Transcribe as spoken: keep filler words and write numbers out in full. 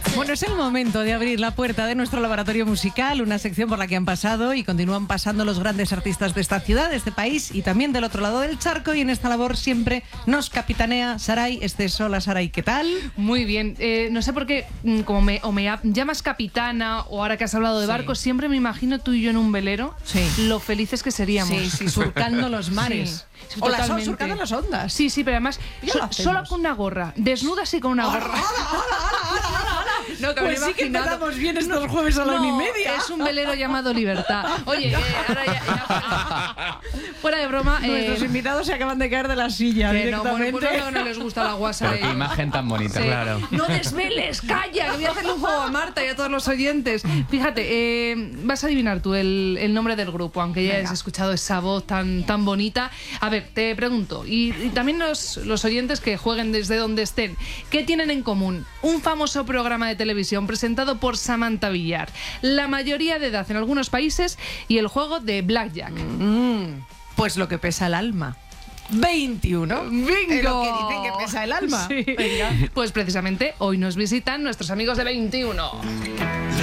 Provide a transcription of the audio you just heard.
Bueno, es el momento de abrir la puerta de nuestro laboratorio musical, una sección por la que han pasado y continúan pasando los grandes artistas de esta ciudad, de este país y también del otro lado del charco. Y en esta labor siempre nos capitanea Saray Esteso. Hola, Saray, ¿qué tal? Muy bien. Eh, no sé por qué, como me, o me llamas capitana o ahora que has hablado de Sí. barcos, siempre me imagino tú y yo en un velero, Sí. lo felices que seríamos. Sí, sí, surcando los mares. Sí, o las on- totalmente. surcando las ondas. Sí, sí, pero además Ya so- lo hacemos. solo con una gorra, desnudas y con una gorra. No, que me Pues lo he sí que imaginado. empezamos bien estos jueves a la No, una y media. es un velero llamado Libertad. Oye, eh, ahora ya, ya fuera, fuera de broma. eh, Nuestros invitados se acaban de caer de la silla que no, bueno, directamente. pues no, no les gusta la guasa. Pero qué eh. imagen tan bonita, Sí. claro. No desveles, calla, que voy a hacerle un juego a Marta y a todos los oyentes. Fíjate, eh, vas a adivinar tú el, el nombre del grupo, aunque ya Venga. has escuchado esa voz tan, tan bonita. A ver, te pregunto, y, y también los, los oyentes que jueguen desde donde estén, ¿qué tienen en común? Un famoso programa de televisión presentado por Samantha Villar, la mayoría de edad en algunos países y el juego de Blackjack. Mm, pues lo que pesa el alma. veintiuno. ¡Bingo! Es lo que dicen que pesa el alma. Sí. Venga. Pues precisamente hoy nos visitan nuestros amigos de veintiuno.